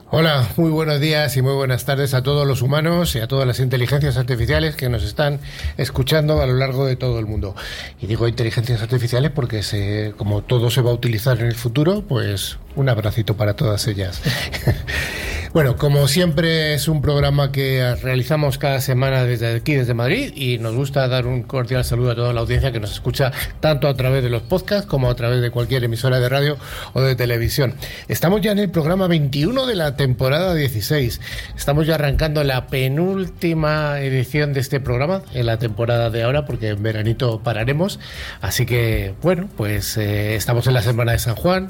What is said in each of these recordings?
Hola, muy buenos días y muy buenas tardes a todos los humanos y a todas las inteligencias artificiales que nos están escuchando a lo largo de todo el mundo. Y digo inteligencias artificiales porque como todo se va a utilizar en el futuro, pues un abracito para todas ellas. Bueno, como siempre es un programa que realizamos cada semana desde aquí, desde Madrid, y nos gusta dar un cordial saludo a toda la audiencia que nos escucha tanto a través de los podcasts como a través de cualquier emisora de radio o de televisión. Estamos ya en el programa 21 de la temporada 16. Estamos ya arrancando la penúltima edición de este programa en la temporada de ahora, porque en veranito pararemos. Así que, bueno, pues estamos en la semana de San Juan.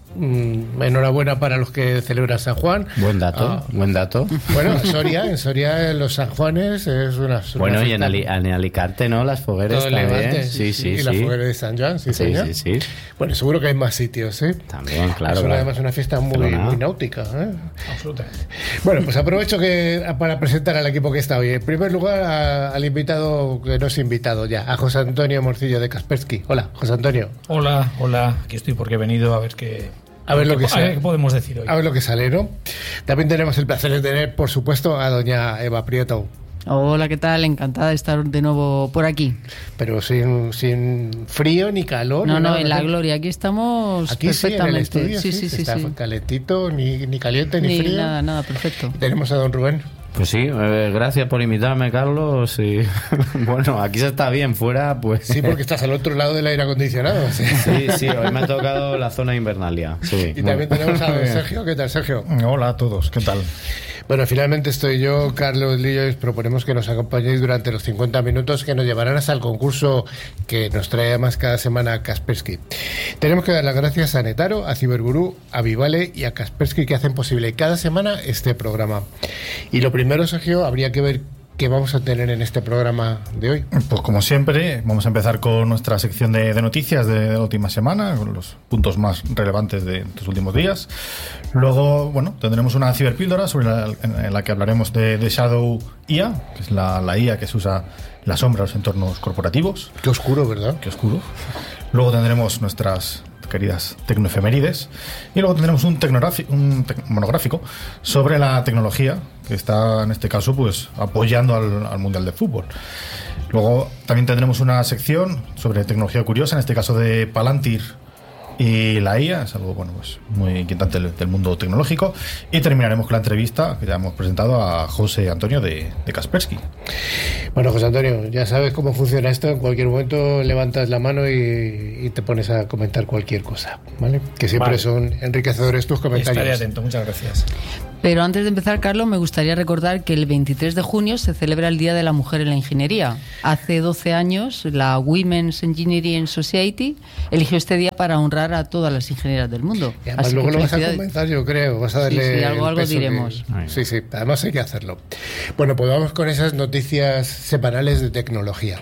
Enhorabuena para los que celebran San Juan. Buen dato, buen dato. Bueno, en Soria los San Juanes es una bueno, y en Alicante, ¿no? Las fogueras también. Levante, sí. Y las fogueras de San Juan, sí. Bueno, seguro que hay más sitios, ¿eh? También, claro. Es además una fiesta muy náutica, ¿eh? Absolutamente. Bueno, pues aprovecho para presentar al equipo que está hoy. En primer lugar, al invitado, que no es invitado ya, a José Antonio Morcillo de Kaspersky. Hola, José Antonio. Hola, aquí estoy porque he venido a ver qué podemos decir hoy. A ver lo que sale, ¿no? También tenemos el placer de tener, por supuesto, a doña Eva Prieto. Hola, ¿qué tal? Encantada de estar de nuevo por aquí. Pero sin frío ni calor. No, en la gloria. Aquí estamos aquí perfectamente. Sí, en el estudio, sí. Está calentito, ni caliente, ni frío. Nada, perfecto. Y tenemos a don Rubén. Pues sí, gracias por invitarme, Carlos. Y bueno, aquí se está bien, fuera pues... Sí, porque estás al otro lado del aire acondicionado. Sí, hoy me ha tocado la zona invernalia. Sí. Y también tenemos a don Sergio. ¿Qué tal, Sergio? Hola a todos, ¿qué tal? Bueno, finalmente estoy yo, Carlos Lillo, y os proponemos que nos acompañéis durante los 50 minutos que nos llevarán hasta el concurso que nos trae más cada semana Kaspersky. Tenemos que dar las gracias a Netaro, a Cibergurú, a Vivale y a Kaspersky, que hacen posible cada semana este programa. Y lo primero, Sergio, habría que ver qué vamos a tener en este programa de hoy. Pues como siempre, vamos a empezar con nuestra sección de noticias de la última semana, con los puntos más relevantes de los últimos días. Luego, bueno, tendremos una ciberpíldora en la que hablaremos de Shadow IA, que es la IA que se usa en la sombra de los entornos corporativos. Qué oscuro, ¿verdad? Qué oscuro. Luego tendremos nuestras queridas tecnoefemérides, y luego tendremos un monográfico sobre la tecnología que está en este caso pues apoyando al Mundial de Fútbol. Luego también tendremos una sección sobre tecnología curiosa, en este caso de Palantir y la IA, es algo pues muy inquietante del mundo tecnológico, y terminaremos con la entrevista que ya hemos presentado a José Antonio de Kaspersky. Bueno, José Antonio, ya sabes cómo funciona esto. En cualquier momento levantas la mano y te pones a comentar cualquier cosa, ¿vale? Que siempre son enriquecedores tus comentarios. Estaré atento, muchas gracias. Pero antes de empezar, Carlos, me gustaría recordar que el 23 de junio se celebra el Día de la Mujer en la Ingeniería. Hace 12 años, la Women's Engineering Society eligió este día para honrar a todas las ingenieras del mundo. Y además luego lo vas a comentar, yo creo. Vas a darle sí, algo diremos. Sí, además hay que hacerlo. Bueno, pues vamos con esas noticias semanales de tecnología.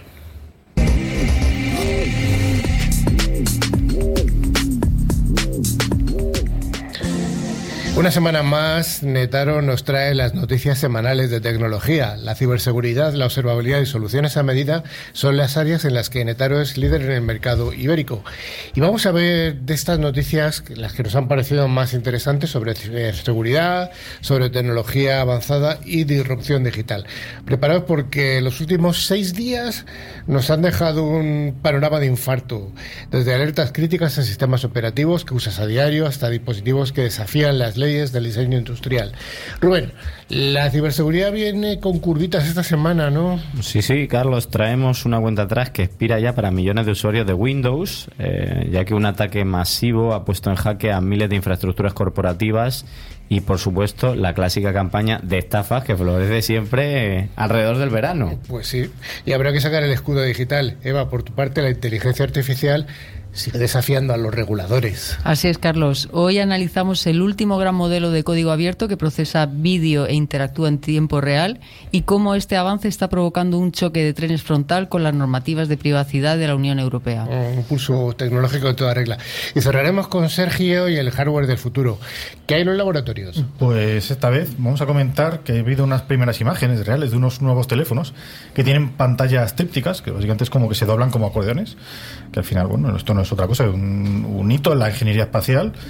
Una semana más, Netaro nos trae las noticias semanales de tecnología. La ciberseguridad, la observabilidad y soluciones a medida son las áreas en las que Netaro es líder en el mercado ibérico. Y vamos a ver de estas noticias las que nos han parecido más interesantes sobre ciberseguridad, sobre tecnología avanzada y disrupción digital. Preparados porque los últimos 6 días nos han dejado un panorama de infarto. Desde alertas críticas en sistemas operativos que usas a diario hasta dispositivos que desafían las leyes del diseño industrial. Rubén, la ciberseguridad viene con curvitas esta semana, ¿no? Sí, Carlos, traemos una cuenta atrás que expira ya para millones de usuarios de Windows, ya que un ataque masivo ha puesto en jaque a miles de infraestructuras corporativas y, por supuesto, la clásica campaña de estafas que florece siempre alrededor del verano. Pues sí, y habrá que sacar el escudo digital. Eva, por tu parte, la inteligencia artificial sigue desafiando a los reguladores. Así es, Carlos. Hoy analizamos el último gran modelo de código abierto que procesa vídeo e interactúa en tiempo real y cómo este avance está provocando un choque de trenes frontal con las normativas de privacidad de la Unión Europea. Un pulso tecnológico de toda regla. Y cerraremos con Sergio y el hardware del futuro. ¿Qué hay en los laboratorios? Pues esta vez vamos a comentar que ha habido unas primeras imágenes reales de unos nuevos teléfonos que tienen pantallas trípticas, que básicamente es como que se doblan como acordeones, que al final, bueno, esto no es otra cosa que un hito en la ingeniería espacial,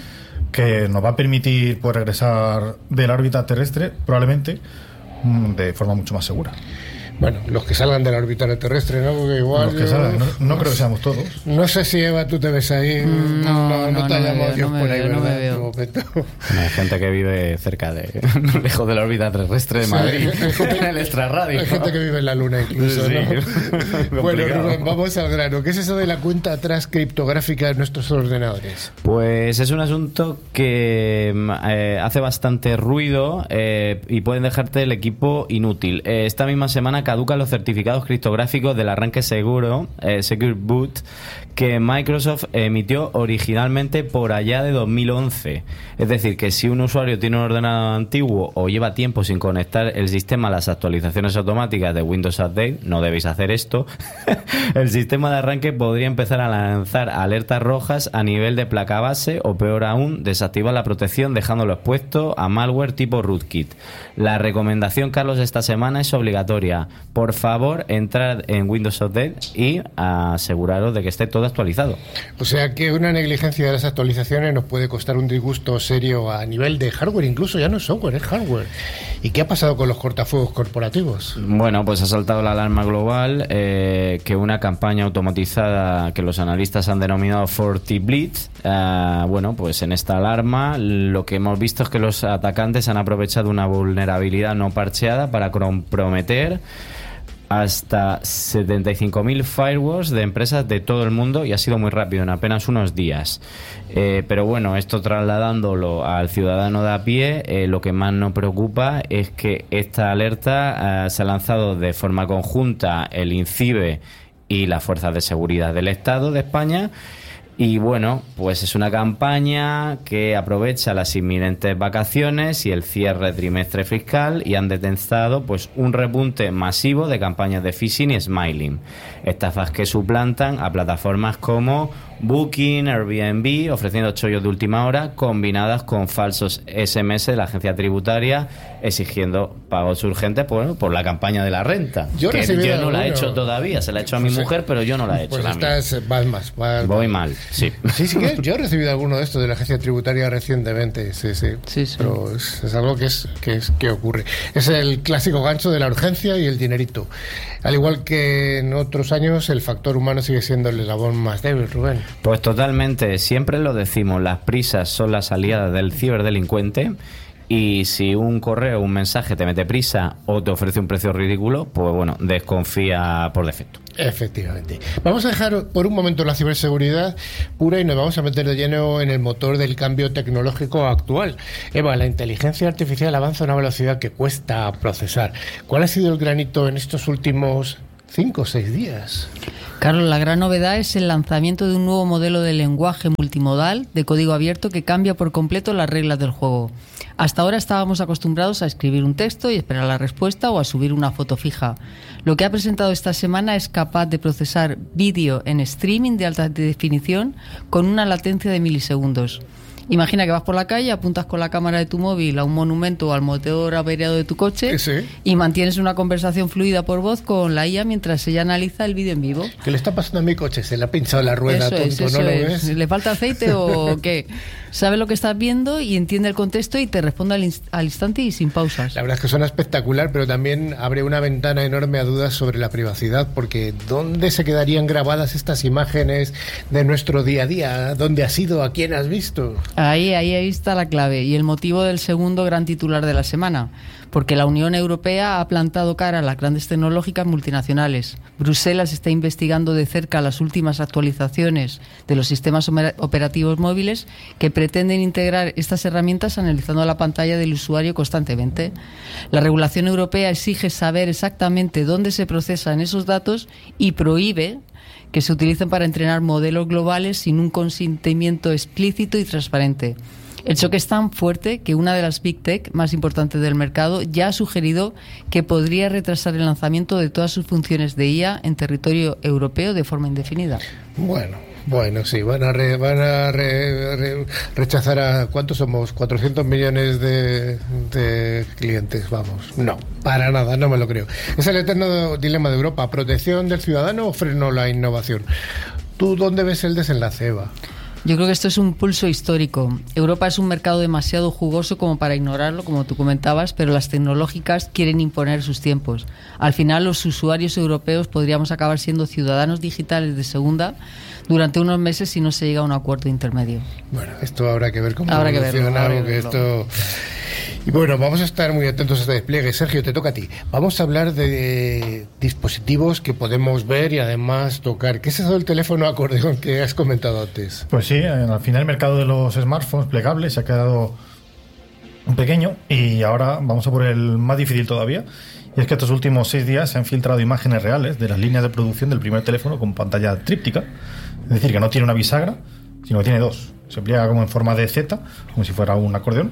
que nos va a permitir poder regresar de la órbita terrestre, probablemente de forma mucho más segura. Bueno, los que salgan de la órbita terrestre, ¿no? Porque igual los que salgan, no creo que seamos todos. No sé si, Eva, tú te ves ahí. No te ha llamado Dios por ahí, no ¿verdad? me veo. Hay gente que vive cerca lejos de la órbita terrestre de Madrid, en el extrarradio. Hay gente que vive en la luna incluso, sí, ¿no? Bueno, Rubén, vamos al grano. ¿Qué es eso de la cuenta atrás criptográfica de nuestros ordenadores? Pues es un asunto que hace bastante ruido y pueden dejarte el equipo inútil. Esta misma semana caducan los certificados criptográficos del arranque seguro, Secure Boot, que Microsoft emitió originalmente por allá de 2011. Es decir, que si un usuario tiene un ordenador antiguo o lleva tiempo sin conectar el sistema a las actualizaciones automáticas de Windows Update, no debéis hacer esto, el sistema de arranque podría empezar a lanzar alertas rojas a nivel de placa base o, peor aún, desactivar la protección dejándolo expuesto a malware tipo rootkit. La recomendación, Carlos, esta semana es obligatoria. Por favor, entrad en Windows Update y aseguraros de que esté todo actualizado. O sea que una negligencia de las actualizaciones nos puede costar un disgusto serio a nivel de hardware, incluso ya no es software, es hardware. ¿Y qué ha pasado con los cortafuegos corporativos? Bueno, pues ha saltado la alarma global que una campaña automatizada que los analistas han denominado FortiBlitz, bueno, pues en esta alarma lo que hemos visto es que los atacantes han aprovechado una vulnerabilidad no parcheada para comprometer hasta 75.000 firewalls de empresas de todo el mundo, y ha sido muy rápido, en apenas unos días. Pero bueno, esto trasladándolo al ciudadano de a pie, lo que más nos preocupa es que esta alerta se ha lanzado de forma conjunta el INCIBE y las fuerzas de seguridad del Estado de España. Y bueno, pues es una campaña que aprovecha las inminentes vacaciones y el cierre trimestre fiscal, y han detectado pues un repunte masivo de campañas de phishing y smiling. Estafas que suplantan a plataformas como Booking, Airbnb, ofreciendo chollos de última hora combinadas con falsos SMS de la agencia tributaria exigiendo pagos urgentes por la campaña de la renta. Yo no la he hecho todavía, se la he hecho a mi mujer, pero yo no la he hecho. Pues voy mal, sí. Sí, que yo he recibido alguno de estos de la agencia tributaria recientemente, sí. Pero es algo que ocurre. Es el clásico gancho de la urgencia y el dinerito. Al igual que en otros años, el factor humano sigue siendo el eslabón más débil, Rubén. Pues totalmente, siempre lo decimos, las prisas son las aliadas del ciberdelincuente. Y si un correo, un mensaje te mete prisa o te ofrece un precio ridículo, pues bueno, desconfía por defecto. Efectivamente. Vamos a dejar por un momento la ciberseguridad pura y nos vamos a meter de lleno en el motor del cambio tecnológico actual. Eva, la inteligencia artificial avanza a una velocidad que cuesta procesar. ¿Cuál ha sido el granito en estos últimos 5 o 6 días? Carlos, la gran novedad es el lanzamiento de un nuevo modelo de lenguaje multimodal de código abierto que cambia por completo las reglas del juego. Hasta ahora estábamos acostumbrados a escribir un texto y esperar la respuesta o a subir una foto fija. Lo que ha presentado esta semana es capaz de procesar vídeo en streaming de alta definición con una latencia de milisegundos. Imagina que vas por la calle, apuntas con la cámara de tu móvil a un monumento o al motor averiado de tu coche y mantienes una conversación fluida por voz con la IA mientras ella analiza el vídeo en vivo. ¿Qué le está pasando a mi coche? Se le ha pinchado la rueda, tonto, ¿no lo ves? ¿Le falta aceite o qué? Sabe lo que estás viendo y entiende el contexto y te responde al instante y sin pausas. La verdad es que suena espectacular, pero también abre una ventana enorme a dudas sobre la privacidad, porque ¿dónde se quedarían grabadas estas imágenes de nuestro día a día? ¿Dónde has ido? ¿A quién has visto? Ahí está la clave y el motivo del segundo gran titular de la semana, porque la Unión Europea ha plantado cara a las grandes tecnológicas multinacionales. Bruselas está investigando de cerca las últimas actualizaciones de los sistemas operativos móviles que pretenden integrar estas herramientas analizando la pantalla del usuario constantemente. La regulación europea exige saber exactamente dónde se procesan esos datos y prohíbe que se utilicen para entrenar modelos globales sin un consentimiento explícito y transparente. El choque es tan fuerte que una de las Big Tech más importantes del mercado ya ha sugerido que podría retrasar el lanzamiento de todas sus funciones de IA en territorio europeo de forma indefinida. Bueno, sí, van a rechazar a... ¿Cuántos somos? 400 millones de clientes, vamos. No, para nada, no me lo creo. Es el eterno dilema de Europa, ¿protección del ciudadano o freno a la innovación? ¿Tú dónde ves el desenlace, Eva? Yo creo que esto es un pulso histórico. Europa es un mercado demasiado jugoso como para ignorarlo, como tú comentabas, pero las tecnológicas quieren imponer sus tiempos. Al final, los usuarios europeos podríamos acabar siendo ciudadanos digitales de segunda durante unos meses si no se llega a un acuerdo intermedio. Bueno, esto habrá que ver cómo evoluciona, porque esto... Y bueno, vamos a estar muy atentos a este despliegue. Sergio, te toca a ti. Vamos a hablar de dispositivos que podemos ver y además tocar. ¿Qué es eso del teléfono acordeón que has comentado antes? Pues sí, al final el mercado de los smartphones plegables se ha quedado pequeño y ahora vamos a por el más difícil todavía. Y es que estos últimos 6 días se han filtrado imágenes reales de las líneas de producción del primer teléfono con pantalla tríptica. Es decir, que no tiene una bisagra, sino que tiene 2. Se pliega como en forma de Z, como si fuera un acordeón.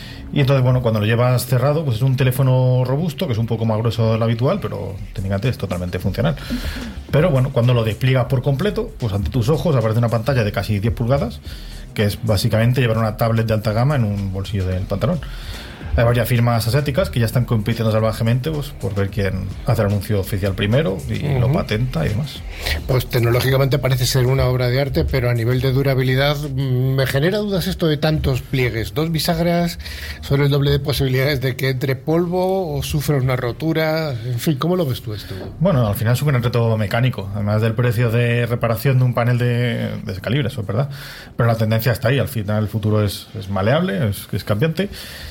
Y entonces, bueno, cuando lo llevas cerrado, pues es un teléfono robusto, que es un poco más grueso de lo habitual, pero técnicamente es totalmente funcional. Pero bueno, cuando lo despliegas por completo, pues ante tus ojos aparece una pantalla de casi 10 pulgadas, que es básicamente llevar una tablet de alta gama en un bolsillo del pantalón. Hay varias firmas asiáticas que ya están compitiendo salvajemente pues, por ver quién hace el anuncio oficial primero y lo patenta y demás. Pues tecnológicamente parece ser una obra de arte, pero a nivel de durabilidad me genera dudas esto de tantos pliegues. 2 bisagras, solo el doble de posibilidades de que entre polvo o sufra una rotura. En fin, ¿cómo lo ves tú esto? Bueno, al final es un reto mecánico, además del precio de reparación de un panel de ese calibre, eso es verdad. Pero la tendencia está ahí, al final el futuro es maleable, es cambiante.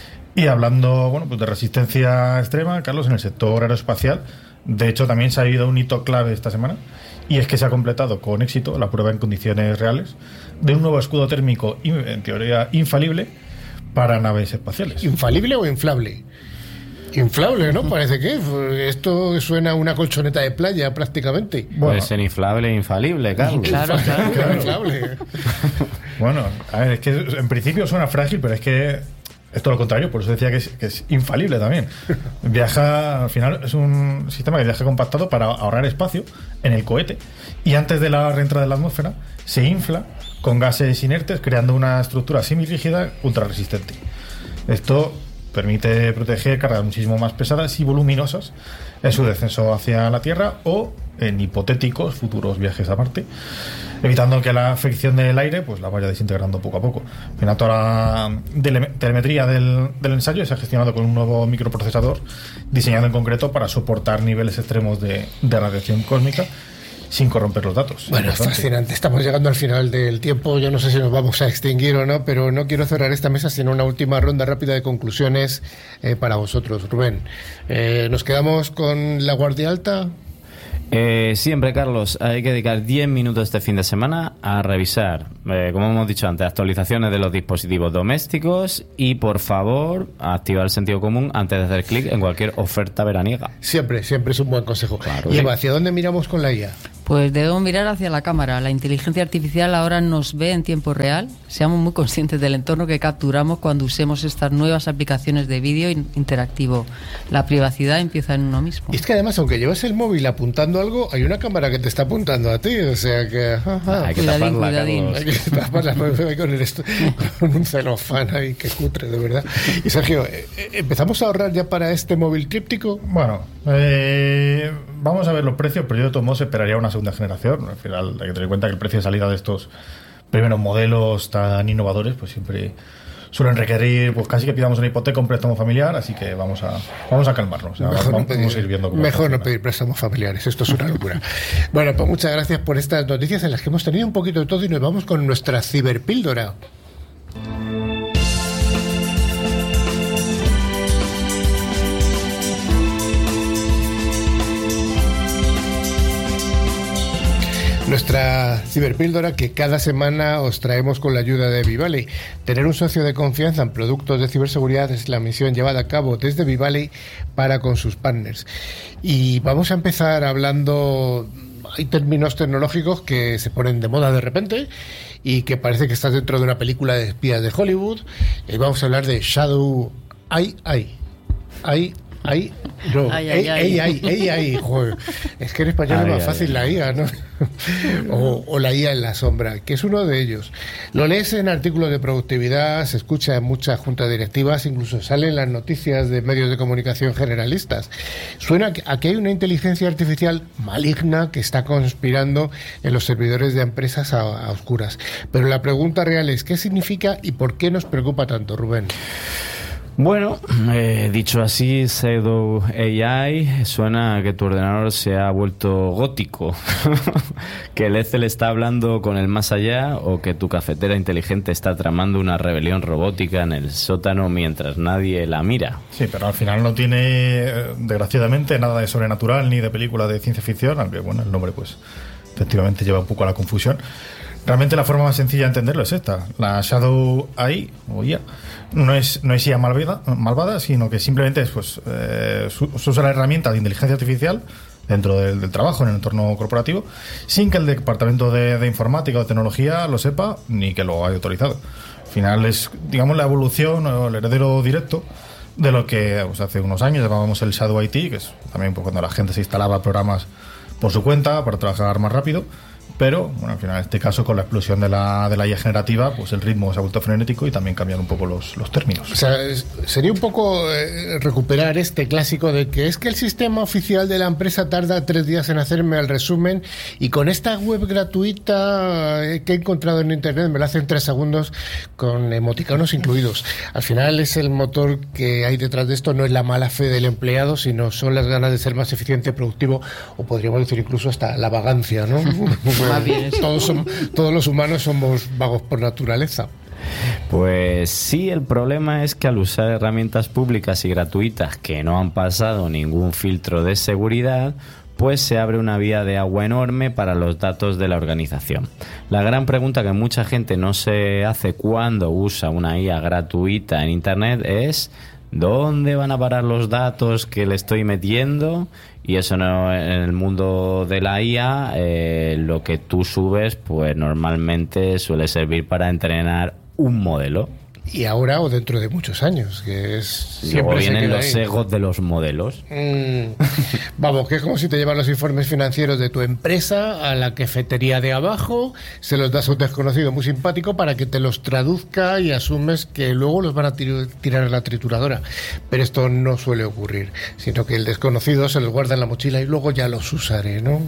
Y hablando pues de resistencia extrema, Carlos, en el sector aeroespacial, de hecho también se ha habido un hito clave esta semana, y es que se ha completado con éxito la prueba en condiciones reales de un nuevo escudo térmico, en teoría infalible, para naves espaciales. ¿Infalible o inflable? Inflable, ¿no? Parece que esto suena a una colchoneta de playa prácticamente. Puede ser inflable e infalible, Carlos. Claro. Inflable. Bueno, a ver, es que en principio suena frágil, pero es que es todo lo contrario, por eso decía que es infalible también. Viaja, al final es un sistema que viaja compactado para ahorrar espacio en el cohete, y antes de la reentrada en la atmósfera se infla con gases inertes, creando una estructura semirrígida ultra resistente. Esto permite proteger cargas muchísimo más pesadas y voluminosas en su descenso hacia la Tierra o en hipotéticos futuros viajes a Marte, evitando que la fricción del aire pues la vaya desintegrando poco a poco. Mira, toda la telemetría del ensayo se ha gestionado con un nuevo microprocesador diseñado en concreto para soportar niveles extremos de radiación cósmica sin corromper los datos. Bueno, es fascinante. Estamos llegando al final del tiempo. Yo no sé si nos vamos a extinguir o no, pero no quiero cerrar esta mesa sin una última ronda rápida de conclusiones para vosotros. Rubén, ¿nos quedamos con la guardia alta? Siempre, Carlos, hay que dedicar 10 minutos este fin de semana a revisar, como hemos dicho antes, actualizaciones de los dispositivos domésticos y, por favor, a activar el sentido común antes de hacer clic en cualquier oferta veraniega. Siempre es un buen consejo. Claro. Y Eva, ¿hacia dónde miramos con la IA? Pues debemos mirar hacia la cámara. La inteligencia artificial ahora nos ve en tiempo real. Seamos muy conscientes del entorno que capturamos cuando usemos estas nuevas aplicaciones de vídeo interactivo. La privacidad empieza en uno mismo. Y es que además, aunque llevas el móvil apuntando algo, hay una cámara que te está apuntando a ti. O sea que... Hay que taparla, Carlos. Hay que taparla con un celofán ahí, que cutre, de verdad. Y Sergio, ¿empezamos a ahorrar ya para este móvil tríptico? Bueno, vamos a ver los precios, pero yo de todos modos esperaría una segunda generación. Al final hay que tener en cuenta que el precio de salida de estos primeros modelos tan innovadores pues siempre suelen requerir pues casi que pidamos una hipoteca, un préstamo familiar, así que vamos a calmarnos. O sea, vamos a ir viendo cómo mejor no pedir préstamos familiares, esto es una locura. Bueno, pues muchas gracias por estas noticias en las que hemos tenido un poquito de todo y nos vamos con nuestra ciberpíldora. Nuestra ciberpíldora que cada semana os traemos con la ayuda de Vivali. Tener un socio de confianza en productos de ciberseguridad es la misión llevada a cabo desde Vivali para con sus partners. Y vamos a empezar hablando... Hay términos tecnológicos que se ponen de moda de repente y que parece que estás dentro de una película de espías de Hollywood. Y vamos a hablar de Shadow AI. No, AI, joder. Es que en español es más fácil la IA, ¿no? o la IA en la sombra, que es uno de ellos. Lo lees en artículos de productividad, se escucha en muchas juntas directivas, incluso salen las noticias de medios de comunicación generalistas. Suena a que hay una inteligencia artificial maligna que está conspirando en los servidores de empresas a oscuras. Pero la pregunta real es, ¿qué significa y por qué nos preocupa tanto, Rubén? Bueno, dicho así, pseudo AI, suena a que tu ordenador se ha vuelto gótico, que el Excel está hablando con el más allá o que tu cafetera inteligente está tramando una rebelión robótica en el sótano mientras nadie la mira. Sí, pero al final no tiene, desgraciadamente, nada de sobrenatural ni de película de ciencia ficción, aunque bueno, el nombre pues efectivamente lleva un poco a la confusión. Realmente la forma más sencilla de entenderlo es esta. La Shadow AI, o IA, no es IA malvada, sino que simplemente es, pues, se usa la herramienta de inteligencia artificial dentro del trabajo, en el entorno corporativo, sin que el departamento de informática o tecnología lo sepa, ni que lo haya autorizado. Al final es, digamos, la evolución o el heredero directo de lo que pues, hace unos años llamábamos el Shadow IT, que es también pues, cuando la gente se instalaba programas por su cuenta para trabajar más rápido. Pero, bueno, al final, en este caso, con la explosión de la IA generativa, pues el ritmo se ha vuelto frenético y también cambian un poco los términos. O sea, sería un poco recuperar este clásico de que es que el sistema oficial de la empresa tarda 3 días en hacerme el resumen y con esta web gratuita que he encontrado en internet me lo hacen 3 segundos con emoticonos incluidos. Al final es el motor que hay detrás de esto, no es la mala fe del empleado, sino son las ganas de ser más eficiente, productivo o podríamos decir incluso hasta la vagancia, ¿no? Todos los humanos somos vagos por naturaleza. Pues sí, el problema es que al usar herramientas públicas y gratuitas que no han pasado ningún filtro de seguridad, pues se abre una vía de agua enorme para los datos de la organización. La gran pregunta que mucha gente no se hace cuando usa una IA gratuita en Internet es ¿dónde van a parar los datos que le estoy metiendo? Y eso no, en el mundo de la IA, lo que tú subes, pues normalmente suele servir para entrenar un modelo. Y ahora o dentro de muchos años, que es... Luego vienen los egos de los modelos. Vamos, que es como si te llevas los informes financieros de tu empresa a la cafetería de abajo, se los das a un desconocido muy simpático para que te los traduzca y asumes que luego los van a tirar a la trituradora. Pero esto no suele ocurrir, sino que el desconocido se los guarda en la mochila y luego ya los usaré, ¿no?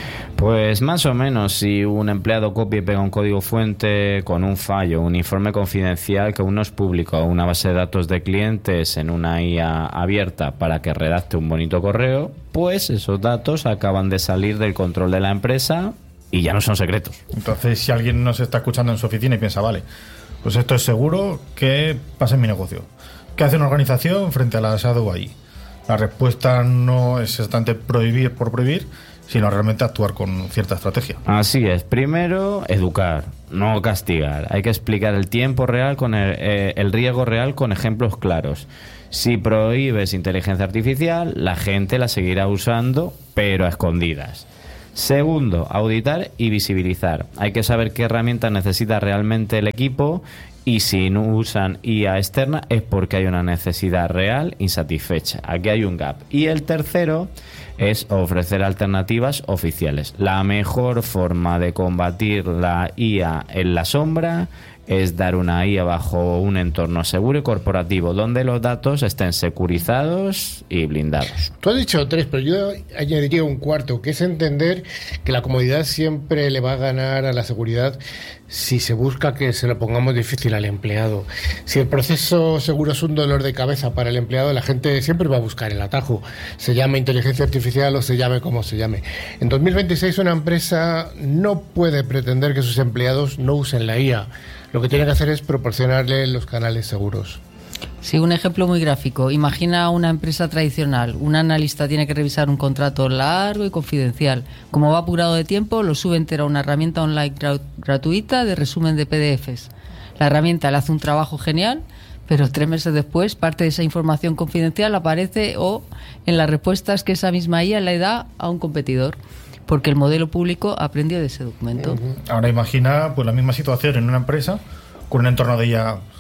Pues más o menos, si un empleado copia y pega un código fuente con un fallo, un informe confidencial que aún no es público, una base de datos de clientes en una IA abierta para que redacte un bonito correo, pues esos datos acaban de salir del control de la empresa y ya no son secretos. Entonces, si alguien nos está escuchando en su oficina y piensa, vale, pues esto es seguro, ¿qué pasa en mi negocio? ¿Qué hace una organización frente a la Shadow AI? La respuesta no es exactamente prohibir por prohibir, sino realmente actuar con cierta estrategia. Así es. Primero, educar, no castigar. Hay que explicar el tiempo real con el riesgo real con ejemplos claros. Si prohíbes inteligencia artificial, la gente la seguirá usando, pero a escondidas. Segundo, auditar y visibilizar. Hay que saber qué herramientas necesita realmente el equipo y si no usan IA externa es porque hay una necesidad real insatisfecha. Aquí hay un gap. Y el tercero es ofrecer alternativas oficiales. La mejor forma de combatir la IA en la sombra es dar una IA bajo un entorno seguro y corporativo donde los datos estén securizados y blindados. Tú has dicho 3, pero yo añadiría un cuarto, que es entender que la comodidad siempre le va a ganar a la seguridad si se busca que se lo pongamos difícil al empleado. Si el proceso seguro es un dolor de cabeza para el empleado, la gente siempre va a buscar el atajo, se llame inteligencia artificial o se llame como se llame. En 2026 una empresa no puede pretender que sus empleados no usen la IA. Lo que tiene que hacer es proporcionarle los canales seguros. Sí, un ejemplo muy gráfico. Imagina una empresa tradicional. Un analista tiene que revisar un contrato largo y confidencial. Como va apurado de tiempo, lo sube entero a una herramienta online gratuita de resumen de PDFs. La herramienta le hace un trabajo genial, pero 3 meses después parte de esa información confidencial aparece en las respuestas que esa misma IA le da a un competidor, porque el modelo público aprendió de ese documento. Ahora imagina pues la misma situación en una empresa con un entorno de IA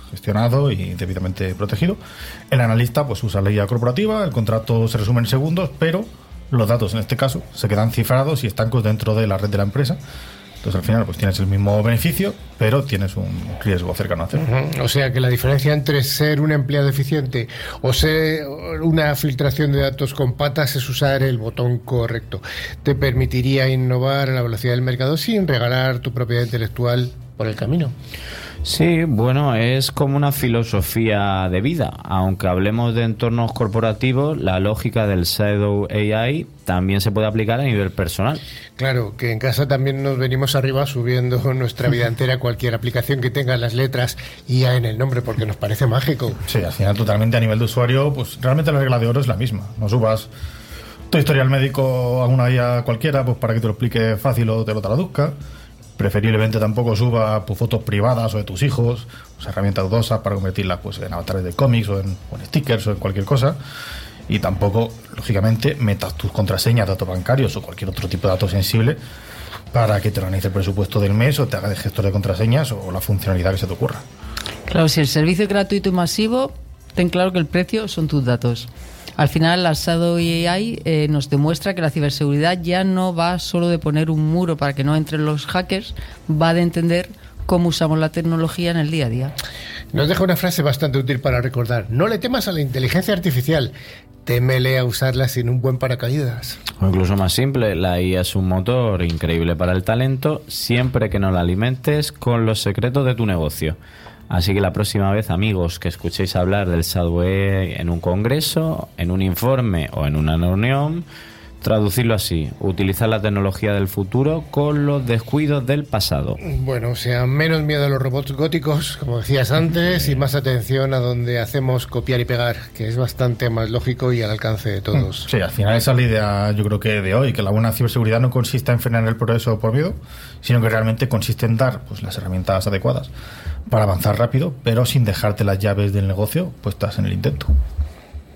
gestionado y debidamente protegido. El analista pues usa la guía corporativa, el contrato se resume en segundos, pero los datos en este caso se quedan cifrados y estancos dentro de la red de la empresa. Entonces al final pues tienes el mismo beneficio, pero tienes un riesgo cercano a hacerlo. O sea que la diferencia entre ser un empleado eficiente o ser una filtración de datos con patas es usar el botón correcto. Te permitiría innovar a la velocidad del mercado sin regalar tu propiedad intelectual por el camino. Sí, bueno, es como una filosofía de vida. Aunque hablemos de entornos corporativos, la lógica del Shadow AI también se puede aplicar a nivel personal. Claro, que en casa también nos venimos arriba subiendo nuestra vida entera cualquier aplicación que tenga las letras IA en el nombre, porque nos parece mágico. Sí, al final totalmente a nivel de usuario, pues realmente la regla de oro es la misma. No subas tu historial médico a una IA cualquiera pues para que te lo explique fácil o te lo traduzca. Preferiblemente tampoco suba pues, fotos privadas o de tus hijos, pues, herramientas dudosas para convertirlas pues, en avatares de cómics o en stickers o en cualquier cosa. Y tampoco, lógicamente, metas tus contraseñas, datos bancarios o cualquier otro tipo de datos sensible para que te organice el presupuesto del mes o te haga de gestor de contraseñas o la funcionalidad que se te ocurra. Claro, si el servicio es gratuito y masivo, ten claro que el precio son tus datos. Al final, la Shadow AI nos demuestra que la ciberseguridad ya no va solo de poner un muro para que no entren los hackers, va de entender cómo usamos la tecnología en el día a día. Nos deja una frase bastante útil para recordar. No le temas a la inteligencia artificial, témele a usarla sin un buen paracaídas. O incluso más simple, la IA es un motor increíble para el talento, siempre que no la alimentes con los secretos de tu negocio. Así que la próxima vez, amigos, que escuchéis hablar del Shadow AI en un congreso, en un informe o en una reunión, traducirlo así: utilizar la tecnología del futuro con los descuidos del pasado. Bueno, o sea, menos miedo a los robots góticos, como decías antes, y más atención a donde hacemos copiar y pegar, que es bastante más lógico y al alcance de todos. Sí, al final esa es la idea, yo creo que de hoy, que la buena ciberseguridad no consiste en frenar el progreso por miedo, sino que realmente consiste en dar pues, las herramientas adecuadas para avanzar rápido, pero sin dejarte las llaves del negocio puestas en el intento.